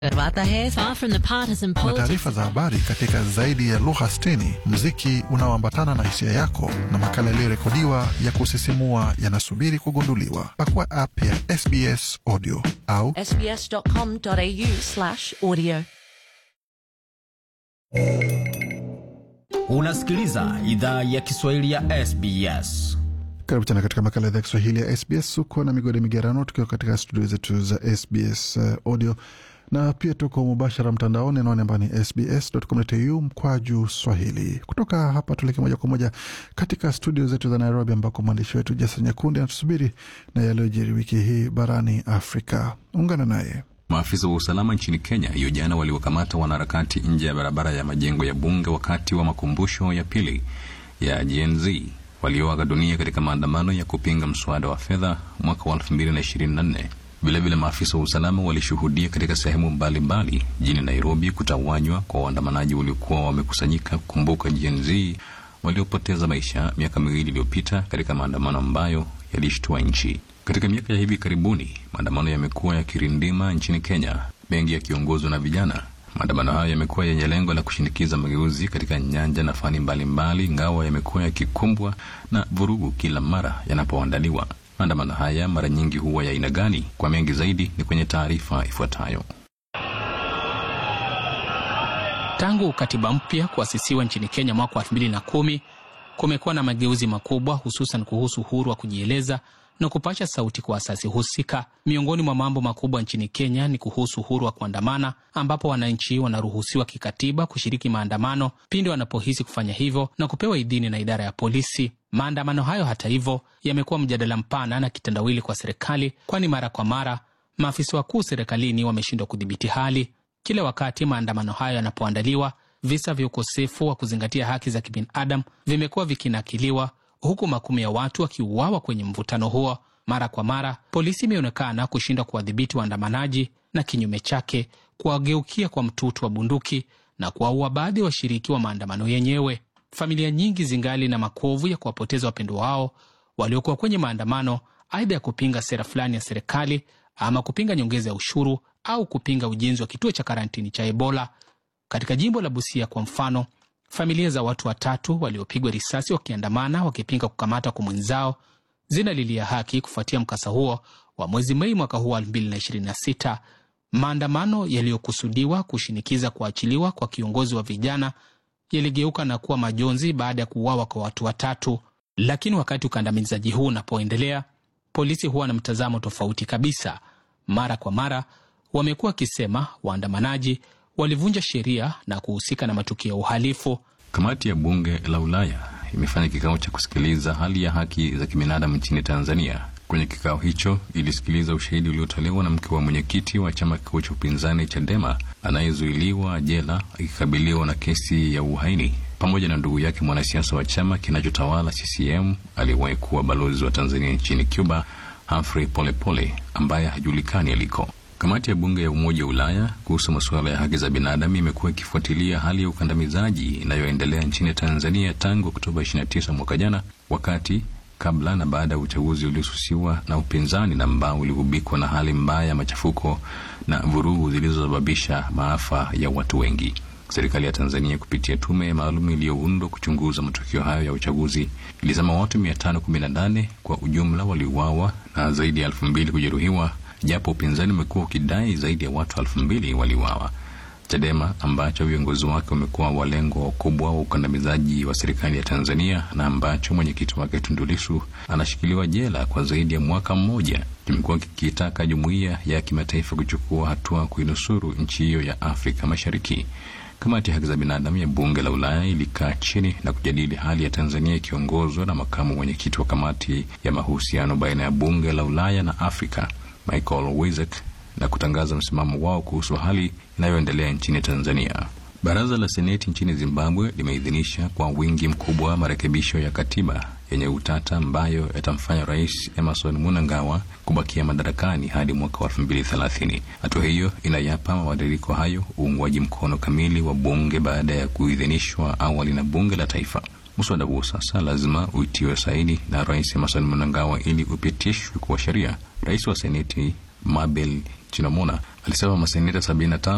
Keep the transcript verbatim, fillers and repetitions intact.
करवाता है far from the partisan politics. Taarifa za habari katika zaidi ya lugha sitini, muziki unaoambatana na hisia yako na makala yaliyorekodiwa ya kusisimua yanasubiri kugunduliwa. Pakua app ya S B S Audio au S B S dot com dot A U slash audio. Unasikiliza idhaa ya Kiswahili ya S B S. Karibu tena katika makala ya Kiswahili ya S B S. Uko na Migode Migerano tukiwa katika studio zetu za S B S uh, Audio, na pia tuko mubashara mtandaoni anaone ambani S B S dot com dot A U mkwaju Swahili. Kutoka hapa tuleke moja kwa moja katika studio zetu za Nairobi ambako mwandishi wetu Jason Nyakundi anatusubiri na yaliyojiri wiki hii barani Afrika. Ungana naye. Maafisa wa usalama nchini Kenya hiyo jana waliwakamata wanaharakati nje ya barabara ya majengo ya bunge wakati wa makumbusho ya pili ya Gen Z walioaga dunia katika maandamano ya kupinga mswada wa fedha mwaka wa elfu mbili na ishirini na nne. Vile vile maafisa wa usalama walishuhudia katika sehemu mbalimbali jijini Nairobi kutawanywa kwa waandamanaji waliokuwa wamekusanyika kukumbuka Gen Z waliopoteza maisha miaka miwili iliyopita katika maandamano ambayo yalishtua nchi. Katika miaka ya hivi karibuni, maandamano yamekuwa yakirindima nchini Kenya, mengi yakiongozwa na vijana. Maandamano hayo yamekuwa yenye lengo la kushinikiza mageuzi katika nyanja na fani mbalimbali, ingawa yamekuwa yakikumbwa na vurugu kila mara yanapoandaliwa. Maandamano haya mara nyingi huwa ya aina gani? Kwa mengi zaidi ni kwenye taarifa ifuatayo. Tangu katiba mpya kuasisiwa nchini Kenya mwaka wa elfu mbili na kumi, kumekuwa na mageuzi makubwa hususan kuhusu uhuru wa kujieleza na kupasha sauti kwa asasi husika. Miongoni mwa mambo makubwa nchini Kenya ni kuhusu uhuru wa kuandamana, ambapo wananchi wanaruhusiwa kikatiba kushiriki maandamano pindi wanapohisi kufanya hivyo na kupewa idhini na idara ya polisi. Maandamano hayo hata hivyo yamekuwa mjadala mpana na kitendawili kwa serikali, kwani mara kwa mara maafisa wakuu serikalini wameshindwa kudhibiti hali. Kila wakati maandamano hayo yanapoandaliwa, visa vya ukosefu wa kuzingatia haki za kibinadamu vimekuwa vikinakiliwa, huku makumi ya watu wakiuawa kwenye mvutano huo. Mara kwa mara polisi imeonekana kushindwa kuwadhibiti waandamanaji na kinyume chake kuwageukia kwa mtutu wa bunduki na kuwaua baadhi ya washiriki wa maandamano yenyewe. Familia nyingi zingali na makovu ya kuwapoteza wapendwa wao waliokuwa kwenye maandamano, aidha ya kupinga sera fulani ya serikali ama kupinga nyongeza ya ushuru au kupinga ujenzi wa kituo cha karantini cha Ebola. Katika jimbo la Busia kwa mfano, familia za watu watatu waliopigwa risasi wakiandamana wakipinga kukamata kwa mwenzao zinalilia haki kufuatia mkasa huo wa mwezi Mei mwaka huu elfu mbili na ishirini na sita. Maandamano yaliyokusudiwa kushinikiza kuachiliwa kwa kiongozi wa vijana yaligeuka na kuwa majonzi baada ya kuuawa kwa watu watatu. Lakini wakati ukandamizaji huu unapoendelea, polisi huwa na mtazamo tofauti kabisa. Mara kwa mara wamekuwa wakisema waandamanaji walivunja sheria na kuhusika na matukio ya uhalifu. Kamati ya bunge la Ulaya imefanya kikao cha kusikiliza hali ya haki za kibinadamu nchini Tanzania. Kwenye kikao hicho ilisikiliza ushahidi uliotolewa na mke wa mwenyekiti wa chama kikuu cha upinzani Chadema anayezuiliwa jela akikabiliwa na kesi ya uhaini, pamoja na ndugu yake mwanasiasa wa chama kinachotawala C C M aliyewahi kuwa balozi wa Tanzania nchini Cuba, Humphrey Polepole, ambaye hajulikani aliko. Kamati ya bunge ya Umoja wa Ulaya kuhusu masuala ya haki za binadamu imekuwa ikifuatilia hali ya ukandamizaji inayoendelea nchini Tanzania tangu Oktoba ishirini na tisa mwaka jana, wakati kabla na baada ya uchaguzi uliosusiwa na upinzani na ambao uligubikwa na hali mbaya ya machafuko na vurugu zilizosababisha maafa ya watu wengi. Serikali ya Tanzania kupitia tume maalum iliyoundwa kuchunguza matukio hayo ya uchaguzi ilisema watu mia tano kumi na nane kwa ujumla waliuawa na zaidi ya elfu mbili kujeruhiwa, japo upinzani umekuwa ukidai zaidi ya watu elfu mbili waliuawa. Chadema ambacho viongozi wake wamekuwa walengo wakubwa wa ukandamizaji wa serikali ya Tanzania na ambacho mwenyekiti wake Tundu Lissu anashikiliwa jela kwa zaidi ya mwaka mmoja, kimekuwa kikitaka jumuiya ya kimataifa kuchukua hatua kuinusuru nchi hiyo ya Afrika Mashariki. Kamati ya haki za binadamu ya bunge la Ulaya ilikaa chini na kujadili hali ya Tanzania ikiongozwa na makamu mwenyekiti wa kamati ya mahusiano baina ya bunge la Ulaya na Afrika, Michael Wizek, na kutangaza msimamo wao kuhusu hali inayoendelea nchini Tanzania. Baraza la Seneti nchini Zimbabwe limeidhinisha kwa wingi mkubwa marekebisho ya katiba yenye utata ambayo yatamfanya Rais Emmerson Mnangagwa kubakia madarakani hadi mwaka wa elfu mbili thelathini. Hatua hiyo inayapa mabadiliko hayo uungwaji mkono kamili wa bunge baada ya kuidhinishwa awali na bunge la taifa. Mswada huo sasa lazima uitiwe saini na Rais Emmerson Mnangagwa ili upitishwe kwa sheria. Rais wa Seneti Mabel Chinomona alisema maseneta sabini na tano